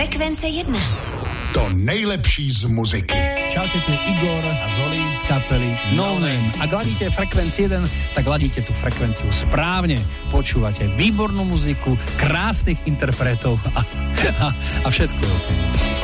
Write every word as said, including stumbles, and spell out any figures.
Frekvence jedna. To nejlepší z muziky. Čaute, tu je Igor a Zoli z kapely No Name. Ak ladíte Frekvenciu jeden, tak ladíte tú frekvenciu správne. Počúvate výbornú muziku, krásnych interpretov a, a, a všetko.